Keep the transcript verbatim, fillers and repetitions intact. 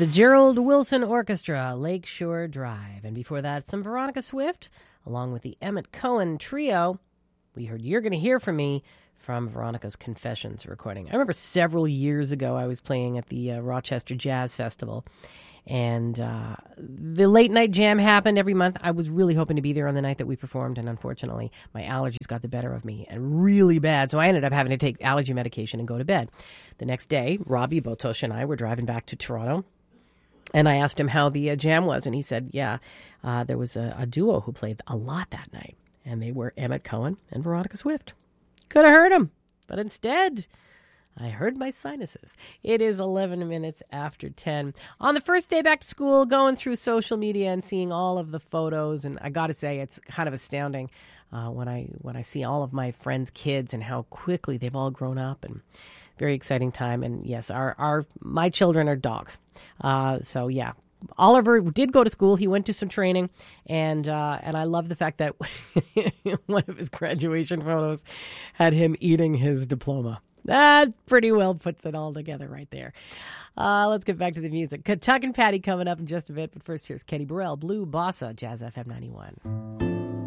the Gerald Wilson Orchestra, Lakeshore Drive. And before that, some Veronica Swift, along with the Emmett Cohen Trio. We heard You're Gonna Hear From Me from Veronica's Confessions recording. I remember several years ago I was playing at the uh, Rochester Jazz Festival, and uh, the late night jam happened every month. I was really hoping to be there on the night that we performed, and unfortunately, my allergies got the better of me, and really bad. So I ended up having to take allergy medication and go to bed. The next day, Robbie Botosh and I were driving back to Toronto, and I asked him how the uh, jam was, and he said, yeah, uh, there was a, a duo who played a lot that night, and they were Emmett Cohen and Veronica Swift. Could have heard him, but instead, I heard my sinuses. It is eleven minutes after ten. On the first day back to school, going through social media and seeing all of the photos, and I got to say, it's kind of astounding uh, when I when I see all of my friends' kids and how quickly they've all grown up, and very exciting time. And yes, our our my children are dogs, uh, so yeah. Oliver did go to school. He went to some training, and uh, and I love the fact that one of his graduation photos had him eating his diploma. That pretty well puts it all together right there. Uh, let's get back to the music. Tuck and Patty coming up in just a bit, but first here's Kenny Burrell, Blue Bossa, Jazz F M ninety-one.